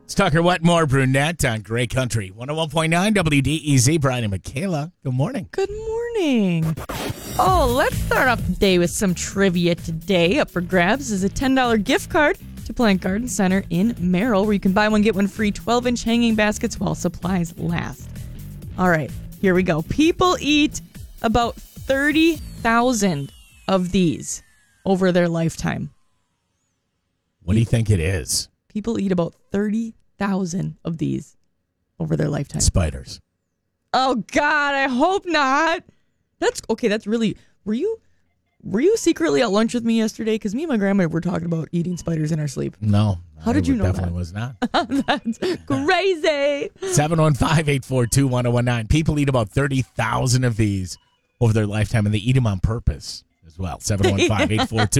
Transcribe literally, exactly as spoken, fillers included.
It's Tucker Wetmore Brunette on Grey Country. one oh one point nine W D E Z. Brian and Michaela, good morning. Good morning. Oh, let's start off the day with some trivia today. Up for grabs is a ten dollars gift card to Plant Garden Center in Merrill, where you can buy one, get one free twelve-inch hanging baskets while supplies last. All right, here we go. People eat about thirty thousand of these over their lifetime. What do you think it is? People eat about thirty thousand of these over their lifetime. Spiders. Oh, God, I hope not. That's okay. That's really. Were you were you secretly at lunch with me yesterday? Because me and my grandma were talking about eating spiders in our sleep. No. How did I you know definitely that? was not. That's crazy. seven one five, eight four two, one oh one nine. People eat about thirty thousand of these over their lifetime, and they eat them on purpose as well. seven one five, eight four two